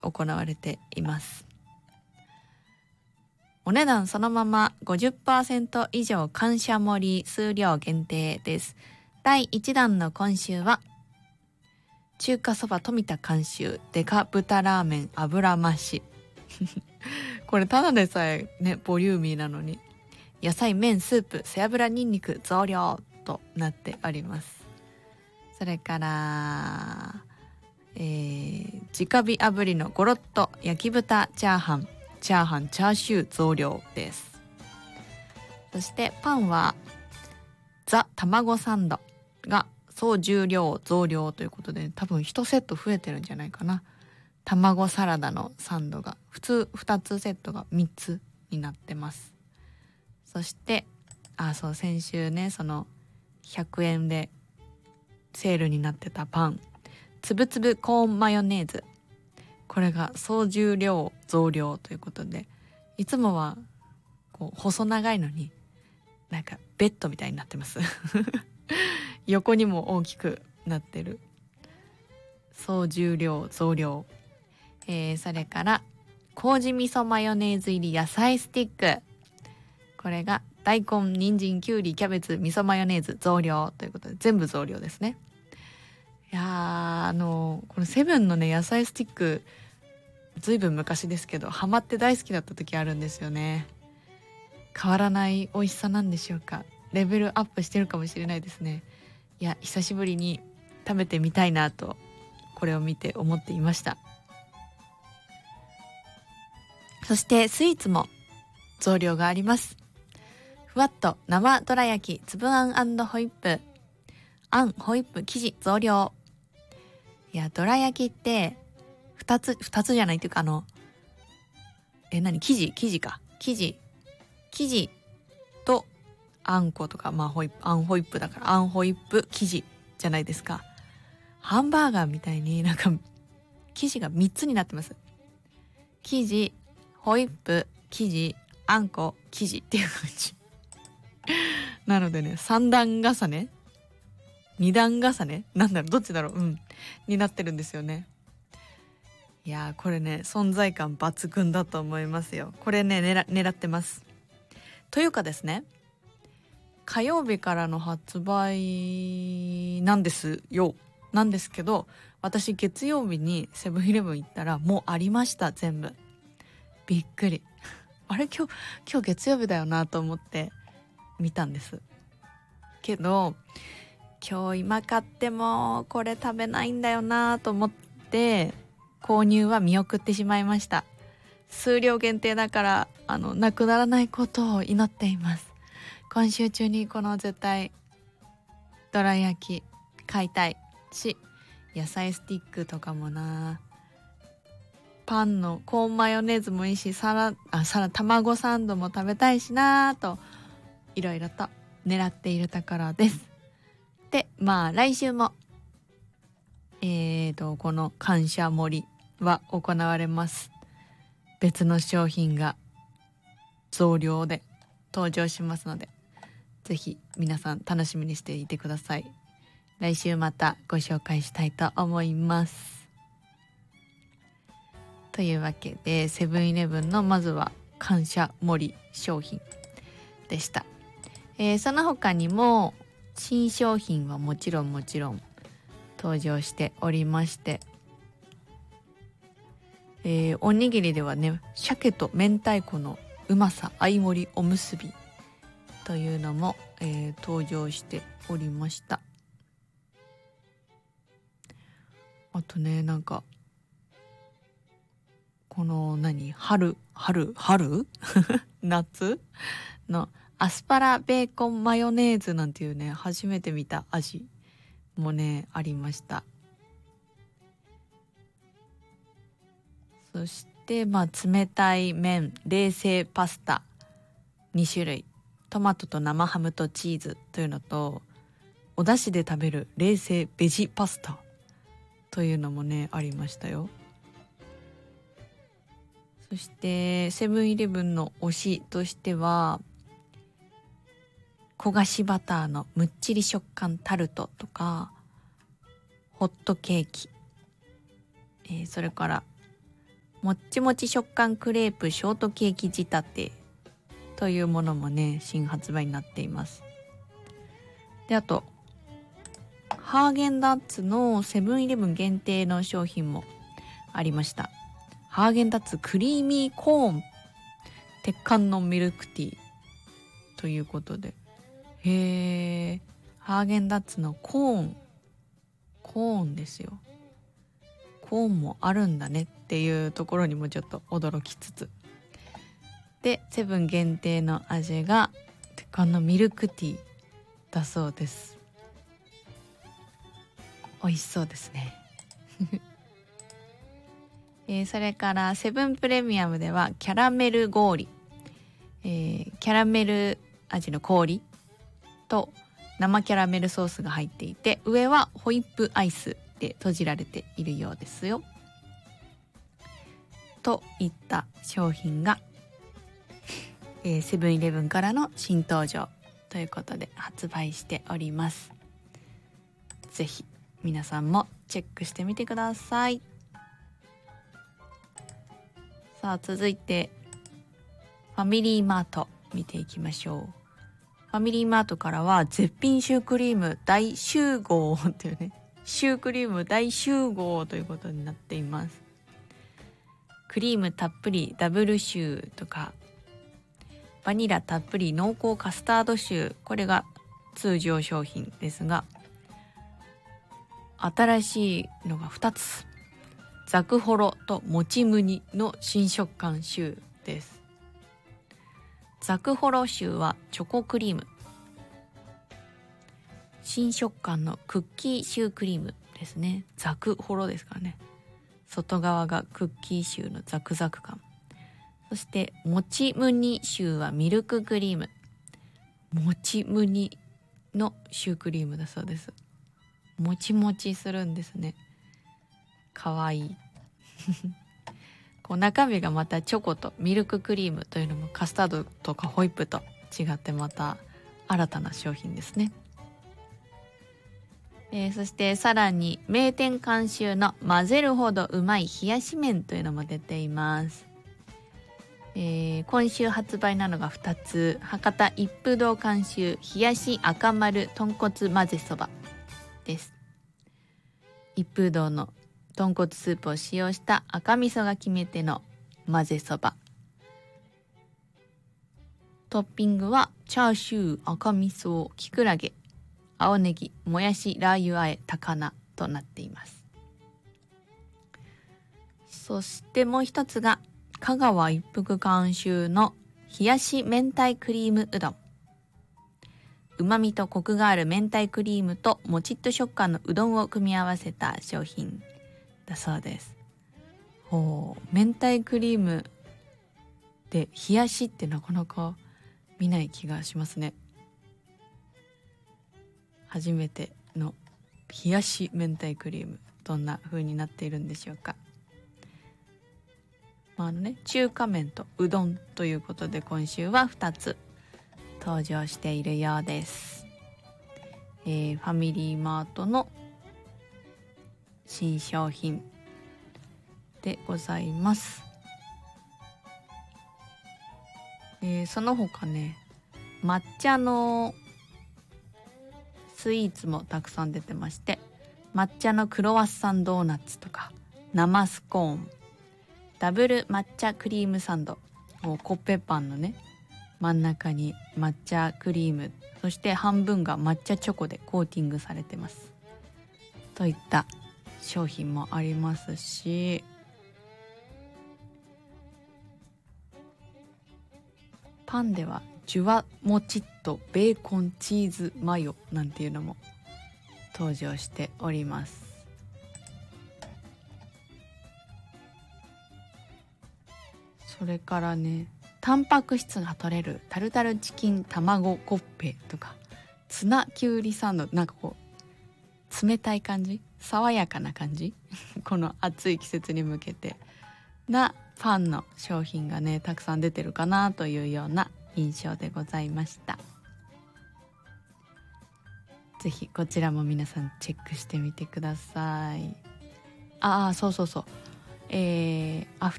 行われています。お値段そのまま 50% 以上感謝盛り数量限定です。第1弾の今週は中華そば富田監修デカ豚ラーメン油増しこれただでさえねボリューミーなのに野菜麺スープ背脂ニンニク増量となっております。それから直火炙りのゴロッと焼き豚チャーハンチャーシュー増量です。そしてパンはザ卵サンドが総重量増量ということで、多分1セット増えてるんじゃないかな。卵サラダのサンドが普通2つセットが3つになってます。そしてそう先週ねその100円でセールになってたパンつぶつぶコーンマヨネーズ、これが総重量増量ということで、いつもはこう細長いのになんかベッドみたいになってます横にも大きくなってる総重量増量、それから麹味噌マヨネーズ入り野菜スティック、これが大根人参きゅうりキャベツ味噌マヨネーズ増量ということで全部増量ですね。いやこのセブンのね野菜スティックずいぶん昔ですけどハマって大好きだった時あるんですよね。変わらない美味しさなんでしょうか。レベルアップしてるかもしれないですね。いや久しぶりに食べてみたいなとこれを見て思っていました。そしてスイーツも増量があります。ふわっと生どら焼き粒あん&ホイップ、あんホイップ生地増量。いやどら焼きって2つじゃないっていうか生地か生地とあんことかあんホイップだからあんホイップ生地じゃないですか。ハンバーガーみたいになんか生地が3つになってます。生地ホイップ生地あんこ生地っていう感じなのでね3段重ね2段重ねなんだろうどっちだろうになってるんですよね。いやーこれね存在感抜群だと思いますよ。これね狙ってます。というかですね、火曜日からの発売なんですけど、私月曜日にセブンイレブン行ったらもうありました。全部びっくりあれ今日月曜日だよなと思って見たんですけど、今日今買ってもこれ食べないんだよなと思って購入は見送ってしまいました。数量限定だからなくならないことを祈っています。今週中にこの絶対どら焼き買いたいし、野菜スティックとかもな、パンのコーンマヨネーズもいいし卵サンドも食べたいしなといろいろと狙っているところです。で来週もこの感謝盛りは行われます。別の商品が増量で登場しますので、ぜひ皆さん楽しみにしていてください。来週またご紹介したいと思います。というわけでセブンイレブンのまずは感謝盛り商品でした。その他にも新商品はもちろん登場しておりまして、おにぎりではね鮭と明太子のうまさ相盛りおむすびというのも、登場しておりました。あとねなんかこの春夏のアスパラベーコンマヨネーズなんていうね初めて見た味もねありました。そして冷たい麺冷製パスタ2種類、トマトと生ハムとチーズというのとお出汁で食べる冷製ベジパスタというのもねありましたよ。そしてセブンイレブンの推しとしては焦がしバターのむっちり食感タルトとかホットケーキ、それからもっちもち食感クレープショートケーキ仕立てというものもね新発売になっています。であとハーゲンダッツのセブンイレブン限定の商品もありました。ハーゲンダッツクリーミーコーン鉄管のミルクティーということで、へー、ハーゲンダッツのコーンですよ。コーンもあるんだねっていうところにもちょっと驚きつつ、でセブン限定の味が鉄管のミルクティーだそうです。美味しそうですねそれからセブンプレミアムではキャラメル氷、キャラメル味の氷と生キャラメルソースが入っていて、上はホイップアイスで閉じられているようですよといった商品が、セブンイレブンからの新登場ということで発売しております。ぜひ皆さんもチェックしてみてください。さあ続いてファミリーマート見ていきましょう。ファミリーマートからは絶品シュークリーム大集合というね、シュークリーム大集合ということになっています。クリームたっぷりダブルシューとか、バニラたっぷり濃厚カスタードシュー、これが通常商品ですが、新しいのが2つ、ザクホロともち麦の新食感シューです。ザクホロシューはチョコクリーム、新食感のクッキーシュークリームですね。ザクホロですからね、外側がクッキーシューのザクザク感。そしてもち麦シューはミルククリーム、もち麦のシュークリームだそうです。もちもちするんですね。かわいいこう中身がまたチョコとミルククリームというのもカスタードとかホイップと違ってまた新たな商品ですね。そしてさらに名店監修の混ぜるほどうまい冷やし麺というのも出ています。今週発売なのが2つ、博多一風堂監修冷やし赤丸豚骨混ぜそばです。一風堂の豚骨スープを使用した赤味噌が決め手の混ぜそば、トッピングはチャーシュー、赤味噌、きくらげ、青ネギ、もやし、ラー油あえ、高菜となっています。そしてもう一つが香川一福監修の冷やし明太クリームうどん、うまみとコクがある明太クリームともちっと食感のうどんを組み合わせた商品だそうです。明太クリームで冷やしってなかなか見ない気がしますね。初めての冷やし明太クリーム、どんな風になっているんでしょうか。中華麺とうどんということで今週は2つ登場しているようです。ファミリーマートの新商品でございます。その他ね、抹茶のスイーツもたくさん出てまして、抹茶のクロワッサンドーナツとか生スコーン、ダブル抹茶クリームサンド、コッペパンのね真ん中に抹茶クリーム、そして半分が抹茶チョコでコーティングされてますといった商品もありますし、パンではジュワモチッとベーコンチーズマヨなんていうのも登場しております。それからね、タンパク質が取れるタルタルチキン卵コッペとかツナキュウリサンド、なんかこう冷たい感じ、爽やかな感じこの暑い季節に向けてなパンの商品がねたくさん出てるかなというような印象でございました。ぜひこちらも皆さんチェックしてみてください。そうそうそう、アフ